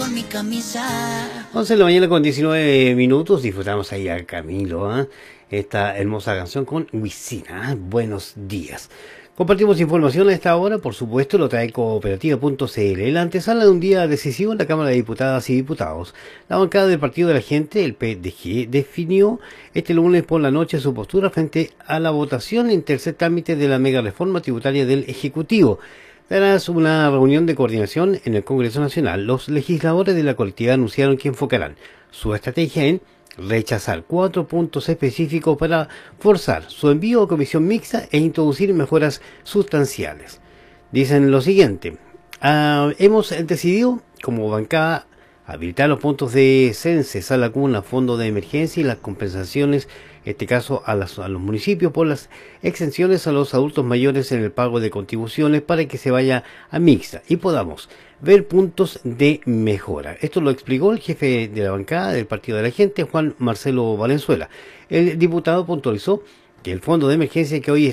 mi camisa. 11 de la mañana con 19 minutos, disfrutamos ahí a Camilo, esta hermosa canción con Wisin. Buenos días. Compartimos información a esta hora, por supuesto, lo trae cooperativa.cl. La antesala de un día decisivo en la Cámara de Diputadas y Diputados. La bancada del Partido de la Gente, el PDG, definió este lunes por la noche su postura frente a la votación en tercer trámite de la mega reforma tributaria del Ejecutivo. Tras una reunión de coordinación en el Congreso Nacional, los legisladores de la colectividad anunciaron que enfocarán su estrategia en rechazar 4 puntos específicos para forzar su envío a comisión mixta e introducir mejoras sustanciales. Dicen lo siguiente: hemos decidido como bancada habilitar los puntos de CENSE, Sala Cuna, Fondo de Emergencia y las compensaciones, en este caso a los municipios por las exenciones a los adultos mayores en el pago de contribuciones para que se vaya a mixta y podamos ver puntos de mejora. Esto lo explicó el jefe de la bancada del Partido de la Gente, Juan Marcelo Valenzuela. El diputado puntualizó que el fondo de emergencia que hoy